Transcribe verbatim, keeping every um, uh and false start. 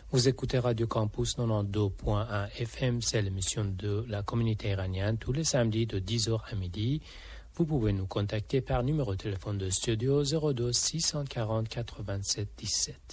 Vous écoutez Radio Campus quatre-vingt-douze point un F M, c'est l'émission de la communauté iranienne tous les samedis de dix heures à midi. Vous pouvez nous contacter par numéro de téléphone de studio zéro deux six cent quarante quatre-vingt-sept dix-sept.